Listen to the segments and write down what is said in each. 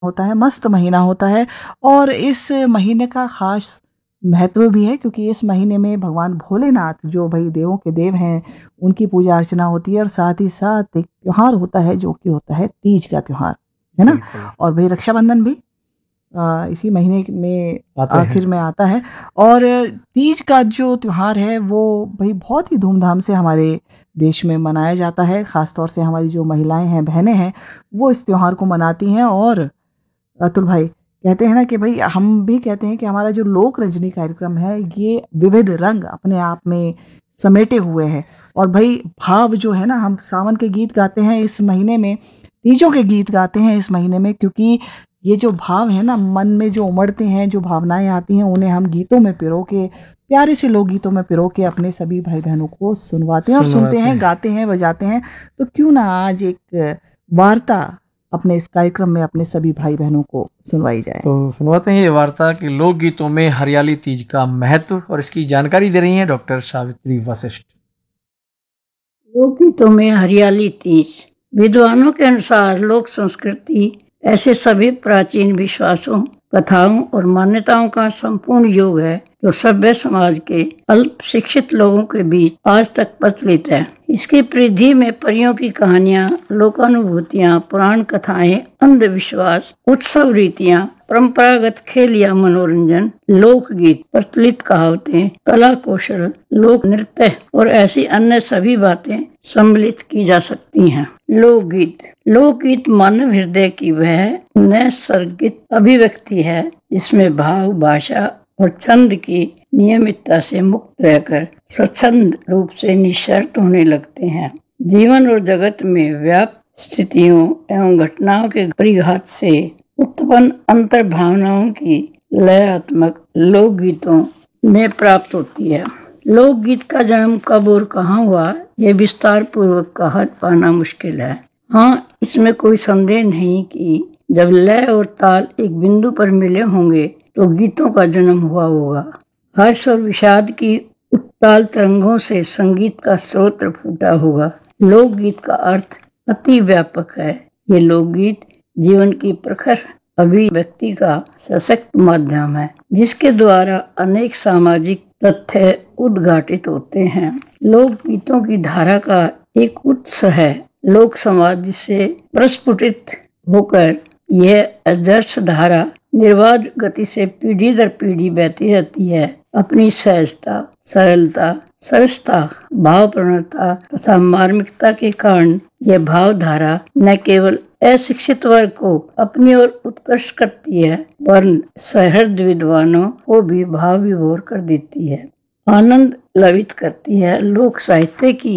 होता है, मस्त महीना होता है। और इस महीने का ख़ास महत्व भी है क्योंकि इस महीने में भगवान भोलेनाथ जो भई देवों के देव हैं, उनकी पूजा अर्चना होती है और साथ ही साथ एक त्योहार होता है जो कि होता है तीज का त्योहार, है ना? बिल्कुल और भई रक्षाबंधन भी इसी महीने में आते हैं। आखिर में आता है। और तीज का जो त्योहार है वो भई बहुत ही धूमधाम से हमारे देश में मनाया जाता है। ख़ास तौर से हमारी जो महिलाएँ हैं, बहनें हैं, वो इस त्योहार को मनाती हैं। और अतुल भाई कहते हैं ना कि भई हम भी कहते हैं कि हमारा जो लोक रंजनी कार्यक्रम है, ये विविध रंग अपने आप में समेटे हुए है। और भई भाव जो है ना, हम सावन के गीत गाते हैं इस महीने में, तीजों के गीत गाते हैं इस महीने में, क्योंकि ये जो भाव है ना, मन में जो उमड़ते हैं, जो भावनाएँ आती हैं, उन्हें हम गीतों में पिरो के, प्यारे से लोकगीतों में पिरो के अपने सभी भाई-बहनों को सुनवाते हैं और सुनते सुनवाते हैं, हैं। गाते हैं, बजाते हैं। तो क्यों ना आज एक वार्ता अपने इस कार्यक्रम में अपने सभी भाई-बहनों को सुनवाई जाए। तो सुनवाते हैं ये वार्ता कि लोकगीतों में हरियाली तीज का महत्व, और इसकी जानकारी दे रही हैं डॉक्टर सावित्री वशिष्ठ। लोकगीतों में हरियाली तीज। विद्वानों के अनुसार लोक संस्कृति ऐसे सभी प्राचीन विश्वासों, कथाओं और मान्यताओं का संपूर्ण योग है जो सभ्य समाज के अल्प शिक्षित लोगों के बीच आज तक प्रचलित है। इसकी परिधि में परियों की कहानियां, लोकानुभूतियां, पुराण कथाएं, अंधविश्वास, उत्सव रीतियां, परंपरागत खेल या मनोरंजन, लोकगीत, प्रचलित कहावतें, कला कौशल, लोक नृत्य और ऐसी अन्य सभी बातें सम्मिलित की जा सकती हैं। लोकगीत। लोकगीत मानव हृदय की वह नैसर्गिक अभिव्यक्ति है जिसमें भाव, भाषा और छंद की नियमितता से मुक्त रहकर स्वच्छंद रूप से निःशर्त होने लगते हैं। जीवन और जगत में व्याप्त स्थितियों एवं घटनाओं के परिघात से उत्पन्न अंतर भावनाओं की लयात्मक लोकगीतों में प्राप्त होती है। लोकगीत का जन्म कब और कहाँ हुआ, यह विस्तार पूर्वक कहा पाना मुश्किल है। हाँ, इसमें कोई संदेह नहीं कि जब लय और ताल एक बिंदु पर मिले होंगे तो गीतों का जन्म हुआ होगा। हर्ष और विषाद की उत्ताल तरंगों से संगीत का स्रोत फूटा होगा। लोकगीत का अर्थ अति व्यापक है। ये लोकगीत जीवन की प्रखर अभिव्यक्ति का सशक्त माध्यम है जिसके द्वारा अनेक सामाजिक तथ्य उद्घाटित होते हैं। लोकगीतों की धारा का एक उत्स है लोक समाज से प्रस्फुटित होकर यह अजस्र धारा निर्बाध गति से पीढ़ी दर पीढ़ी बहती रहती है। अपनी सहजता, सरलता, सरसता, भावपूर्णता तथा मार्मिकता के कारण यह भावधारा न केवल अशिक्षित वर्ग को अपनी ओर उत्कर्ष करती है वरन सहृदय विद्वानों को भी भाव विभोर कर देती है, आनंद लवित करती है। लोक साहित्य की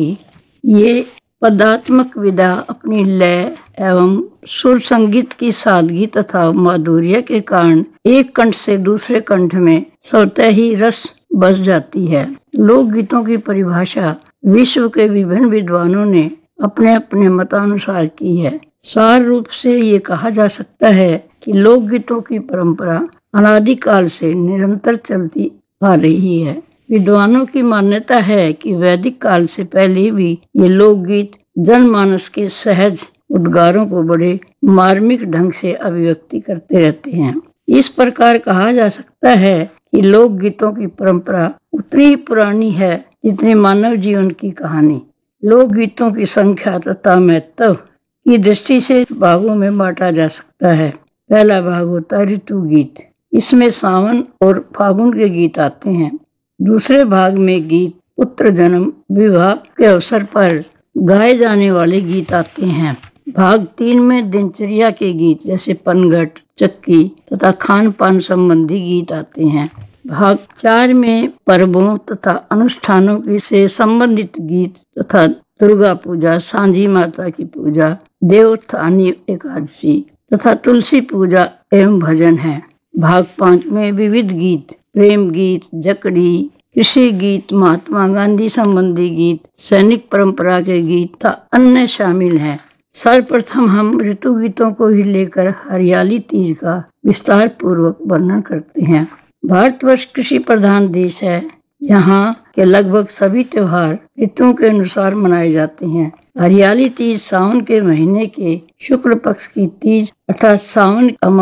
ये पदात्मक विधा अपनी लय एवं सुर संगीत की सादगी तथा माधुर्य के कारण एक कंठ से दूसरे कंठ में स्वतः ही रस बस जाती है। लोकगीतों की परिभाषा विश्व के विभिन्न विद्वानों ने अपने अपने मतानुसार की है। सार रूप से ये कहा जा सकता है कि लोकगीतों की परंपरा अनादिकाल से निरंतर चलती आ रही है। विद्वानों की मान्यता है कि वैदिक काल से पहले भी ये लोकगीत जनमानस के सहज उद्गारों को बड़े मार्मिक ढंग से अभिव्यक्ति करते रहते हैं। इस प्रकार कहा जा सकता है कि लोकगीतों की परंपरा उतनी ही पुरानी है जितनी मानव जीवन की कहानी। लोकगीतों की संख्या तथा महत्व की दृष्टि से भागों में बांटा जा सकता है। पहला भाग होता है ऋतु गीत। इसमें सावन और फागुन के गीत आते हैं। दूसरे भाग में गीत पुत्र जन्म, विवाह के अवसर पर गाए जाने वाले गीत आते हैं। भाग 3 में दिनचर्या के गीत जैसे पनघट, चक्की तथा खान पान संबंधी गीत आते हैं। भाग 4 में पर्वों तथा अनुष्ठानों से संबंधित गीत तथा दुर्गा पूजा, सांझी माता की पूजा, देवोत्थानी एकादशी तथा तुलसी पूजा एवं भजन है। भाग 5 में विविध गीत, प्रेम गीत, जकड़ी, कृषि गीत, महात्मा गांधी संबंधी गीत, सैनिक परंपरा के गीत तथा अन्य शामिल हैं। सर्वप्रथम हम ऋतु गीतों को ही लेकर हरियाली तीज का विस्तार पूर्वक वर्णन करते हैं। भारतवर्ष कृषि प्रधान देश है। यहाँ के लगभग सभी त्योहार ऋतुओं के अनुसार मनाए जाते हैं। हरियाली तीज सावन के महीने के शुक्ल पक्ष की तीज अर्थात सावन